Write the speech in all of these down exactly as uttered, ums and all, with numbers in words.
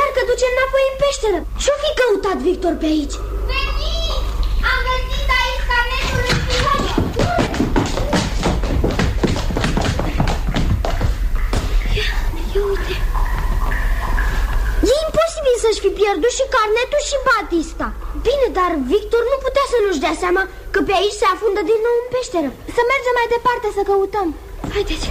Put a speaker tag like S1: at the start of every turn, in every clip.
S1: Parcă duce înapoi în peșteră. Și-o fi căutat Victor pe aici.
S2: Veniți! Am găsit aici carnetul lui Pihăie.
S1: Ia, ia uite. E imposibil să-și fi pierdut și carnetul și Batista. Bine, dar Victor nu putea să nu-și dea seama că pe aici se afundă din nou în peșteră.
S3: Să mergem mai departe să căutăm.
S1: Haideți.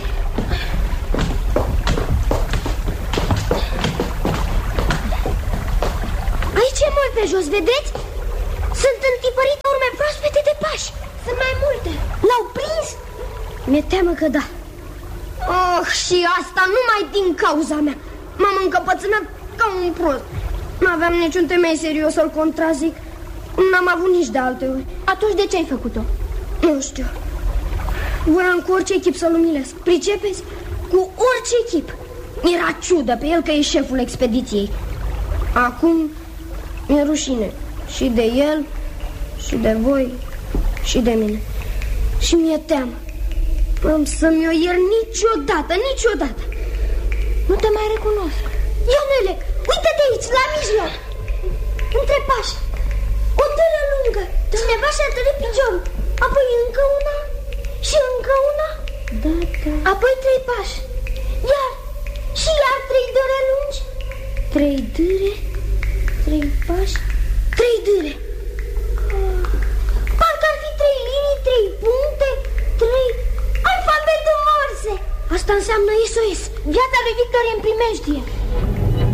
S1: Aici e mult pe jos, vedeți? Sunt întipărite urme proaspete de pași.
S3: Sunt mai multe.
S1: L-au prins? Mi-e teamă că da. Oh, și asta numai din cauza mea. M-am încăpățânat ca un prost. N-aveam niciun temei serios să-l contrazic. N-am avut nici de alte ori.
S3: Atunci de ce ai făcut-o?
S1: Nu știu. Voiam cu orice echip să-l umilesc. Pricepeți? Cu orice echip. Era ciudă pe el că e șeful expediției. Acum mi-e rușine și de el, și de voi, și de mine. Și mi-e teamă. Am să-mi o iert niciodată, niciodată.
S3: Nu te mai recunosc.
S1: Ionele, uite-te aici, la mijloc, între pași. O târă lungă. Cineva și-a tărit piciorul. Apoi încă una și încă una.
S3: Da, da.
S1: Apoi trei pași. Iar și iar trei dâre lungi. Trei dâre, trei pași, trei dâre. Parcă ar fi trei linii, trei puncte, trei... alfabetul Morse. Asta înseamnă S O S.
S3: Viața lui Victor e în primejdie.